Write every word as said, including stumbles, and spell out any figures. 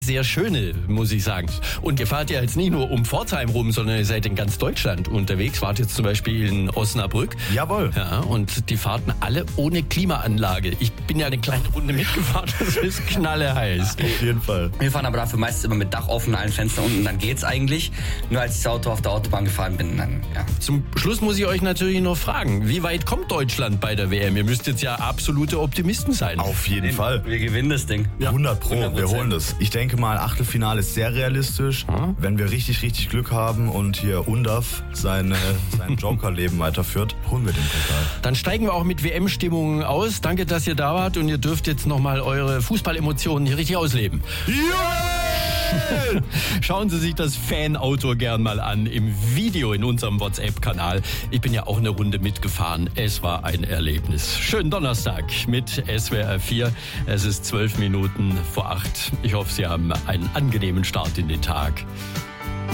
Sehr schöne, muss ich sagen. Und ihr fahrt ja jetzt nicht nur um Pforzheim rum, sondern ihr seid in ganz Deutschland unterwegs. Wart jetzt zum Beispiel in Osnabrück. Jawohl. Ja, und die Fahrten alle ohne Klimaanlage. Ich bin ja eine kleine Runde mitgefahren, das ist knalleheiß. Auf jeden Fall. Wir fahren aber dafür meistens immer mit Dach offen, allen Fenstern unten, dann geht's eigentlich. Nur als ich das Auto auf der Autobahn gefahren bin, dann, ja. Zum Schluss muss ich euch natürlich noch fragen, wie weit kommt Deutschland bei der W M? Ihr müsst jetzt ja absolute Optimisten sein. Auf jeden Fall. Wir gewinnen das Ding. Ja. hundert Pro, hundert wir Prozent. holen das. Ich denke mal, Achtelfinale ist sehr realistisch. Mhm. Wenn wir richtig, richtig Glück haben und hier Undaf seine, sein Joker-Leben weiterführt, holen wir den Pokal. Dann steigen wir auch mit W M-Stimmung aus. Danke, dass ihr da wart und ihr dürft jetzt nochmal eure Fußballemotionen hier richtig ausleben. Yeah! Schauen Sie sich das Fanauto gern mal an im Video in unserem WhatsApp-Kanal. Ich bin ja auch eine Runde mitgefahren. Es war ein Erlebnis. Schönen Donnerstag mit S W R vier. Es ist zwölf Minuten vor acht. Ich hoffe, Sie haben einen angenehmen Start in den Tag.